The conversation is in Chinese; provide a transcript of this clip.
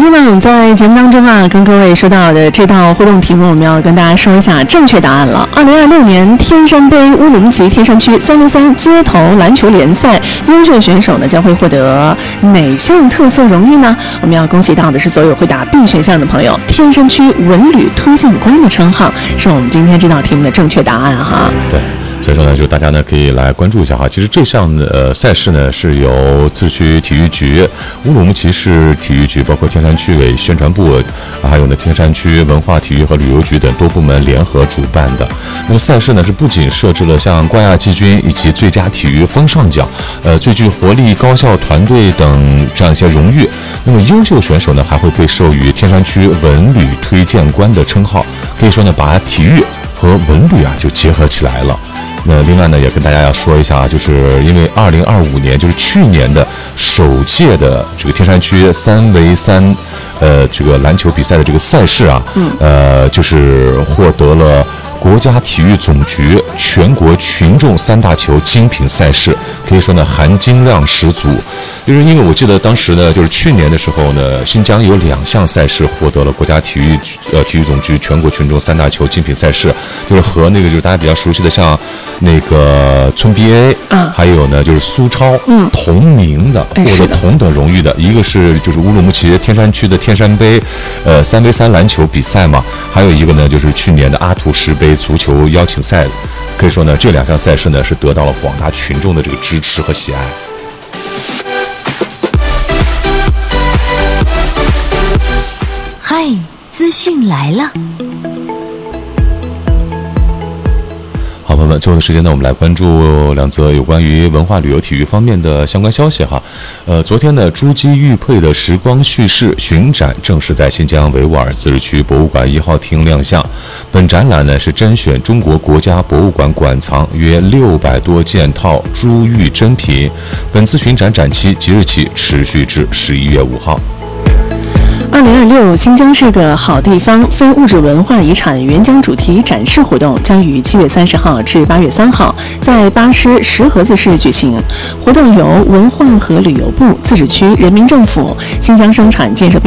天呢，我们在节目当中啊，跟各位说到的这道互动题目，我们要跟大家说一下正确答案了。2026年天山杯乌鲁木齐天山区3v3街头篮球联赛优秀选手呢，将会获得哪项特色荣誉呢？我们要恭喜到的是所有回答 B 选项的朋友，天山区文旅推荐官的称号是我们今天这道题目的正确答案哈。 对。所以说呢，就大家呢可以来关注一下哈。其实这项赛事呢是由自治区体育局、乌鲁木齐市体育局，包括天山区委宣传部，还有呢天山区文化体育和旅游局等多部门联合主办的。那么赛事呢是不仅设置了像冠亚季军以及最佳体育风尚奖、最具活力高校团队等这样一些荣誉。那么优秀选手呢还会被授予天山区文旅推荐官的称号。可以说呢，把体育和文旅啊就结合起来了。那另外呢，也跟大家要说一下啊，就是因为2025年就是去年的首届的这个天山区3v3这个篮球比赛的这个赛事啊，就是获得了国家体育总局全国群众3大球精品赛事，可以说呢含金量十足。就是因为我记得当时呢，就是去年的时候呢，新疆有2项赛事获得了国家体育总局全国群众3大球精品赛事，就是和那个就是大家比较熟悉的像那个村 BA 还有呢就是苏超同名的获得同等荣誉的，一个是就是乌鲁木齐天山区的天山杯3v3篮球比赛嘛，还有一个呢就是去年的阿图什杯足球邀请赛。可以说呢，这2项赛事呢是得到了广大群众的这个支持和喜爱。 嗨，资讯来了。 好，朋友们，最后的时间呢，我们来关注2则有关于文化旅游体育方面的相关消息哈。昨天呢，珠玑玉佩的时光叙事巡展正式在新疆维吾尔自治区博物馆1号厅亮相。本展览呢是甄选中国国家博物馆馆藏约600多件套珠玉珍品。本次巡展展期即日起持续至11月5号。 2026新疆是个好地方非物质文化遗产援疆主题展示活动将于7月30号至8月3号在巴师石河子市举行。活动由文化和旅游部、自治区人民政府、新疆生产建设